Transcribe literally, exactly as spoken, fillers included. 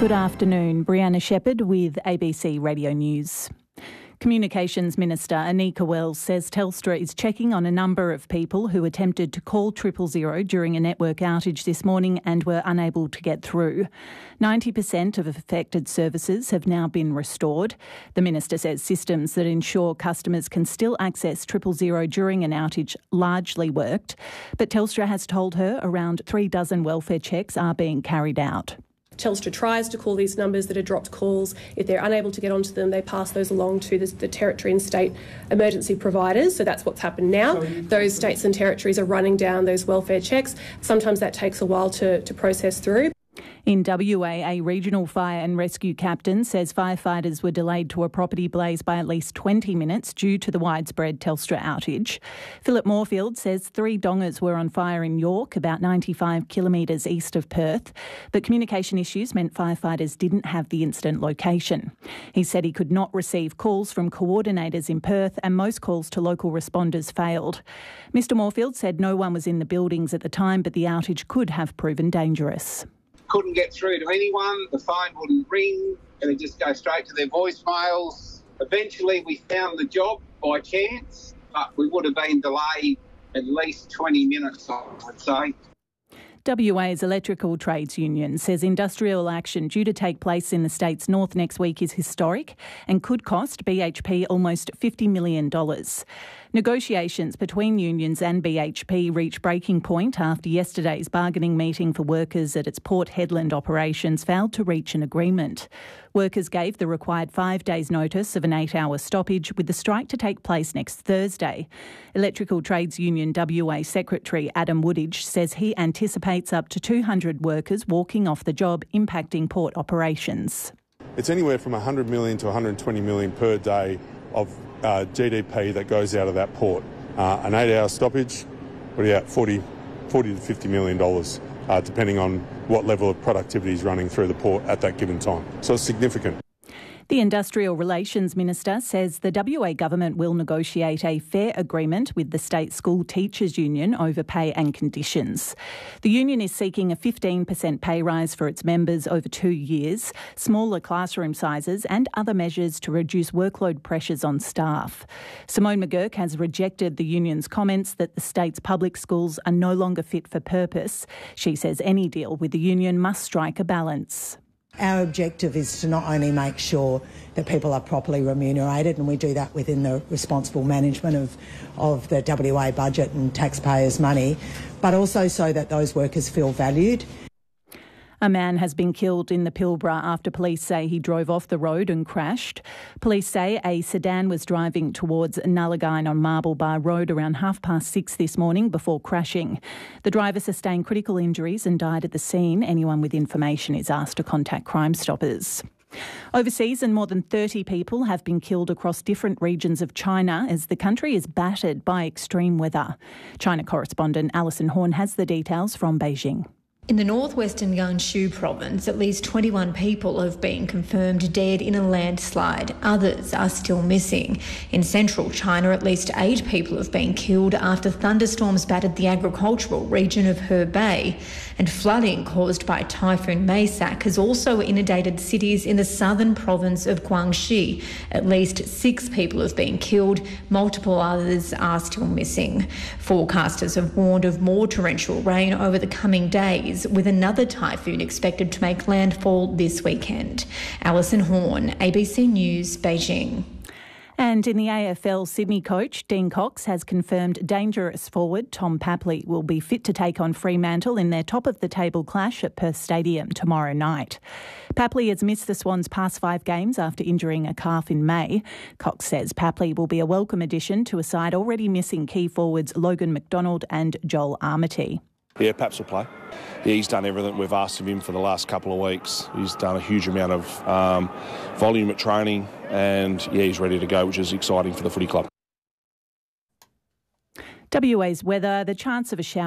Good afternoon. Brianna Shepherd with A B C Radio News. Communications Minister Anika Wells says Telstra is checking on a number of people who attempted to call triple zero during a network outage this morning and were unable to get through. ninety percent of affected services have now been restored. The minister says systems that ensure customers can still access triple zero during an outage largely worked, but Telstra has told her around three dozen welfare checks are being carried out. Telstra tries to call these numbers that are dropped calls. If they're unable to get onto them, they pass those along to the, the territory and state emergency providers. So that's what's happened now. Those states and territories are running down those welfare checks. Sometimes that takes a while to, to process through. In W A, a regional fire and rescue captain says firefighters were delayed to a property blaze by at least twenty minutes due to the widespread Telstra outage. Philip Moorfield says three dongers were on fire in York, about ninety-five kilometres east of Perth, but communication issues meant firefighters didn't have the incident location. He said he could not receive calls from coordinators in Perth and most calls to local responders failed. Mister Moorfield said no one was in the buildings at the time, but the outage could have proven dangerous. Couldn't get through to anyone, the phone wouldn't ring, and it just go straight to their voicemails. Eventually we found the job by chance, but we would have been delayed at least twenty minutes, I would say. W A's Electrical Trades Union says industrial action due to take place in the state's north next week is historic and could cost B H P almost fifty million dollars. Negotiations between unions and B H P reached breaking point after yesterday's bargaining meeting for workers at its Port Hedland operations failed to reach an agreement. Workers gave the required five days' notice of an eight-hour stoppage, with the strike to take place next Thursday. Electrical Trades Union W A Secretary Adam Woodidge says he anticipates up to two hundred workers walking off the job, impacting port operations. It's anywhere from one hundred million to one hundred twenty million per day of uh, G D P that goes out of that port. Uh, an eight-hour stoppage, what are you at, forty, forty to fifty million dollars, uh, depending on what level of productivity is running through the port at that given time. So it's significant. The Industrial Relations Minister says the W A government will negotiate a fair agreement with the State School Teachers Union over pay and conditions. The union is seeking a fifteen percent pay rise for its members over two years, smaller classroom sizes and other measures to reduce workload pressures on staff. Simone McGurk has rejected the union's comments that the state's public schools are no longer fit for purpose. She says any deal with the union must strike a balance. Our objective is to not only make sure that people are properly remunerated, and we do that within the responsible management of, of the W A budget and taxpayers' money, but also so that those workers feel valued. A man has been killed in the Pilbara after police say he drove off the road and crashed. Police say a sedan was driving towards Nullagine on Marble Bar Road around half past six this morning before crashing. The driver sustained critical injuries and died at the scene. Anyone with information is asked to contact Crime Stoppers. Overseas, and more than thirty people have been killed across different regions of China as the country is battered by extreme weather. China correspondent Alison Horn has the details from Beijing. In the northwestern Gansu province, at least twenty-one people have been confirmed dead in a landslide. Others are still missing. In central China, at least eight people have been killed after thunderstorms battered the agricultural region of Hebei. And flooding caused by Typhoon Maysak has also inundated cities in the southern province of Guangxi. At least six people have been killed. Multiple others are still missing. Forecasters have warned of more torrential rain over the coming days, with another typhoon expected to make landfall this weekend. Alison Horn, A B C News, Beijing. And in the A F L, Sydney coach Dean Cox has confirmed dangerous forward Tom Papley will be fit to take on Fremantle in their top-of-the-table clash at Perth Stadium tomorrow night. Papley has missed the Swans' past five games after injuring a calf in May. Cox says Papley will be a welcome addition to a side already missing key forwards Logan McDonald and Joel Armitage. Yeah, Paps will play. Yeah, he's done everything we've asked of him for the last couple of weeks. He's done a huge amount of um, volume at training, and yeah, he's ready to go, which is exciting for the footy club. W A's weather, the chance of a shower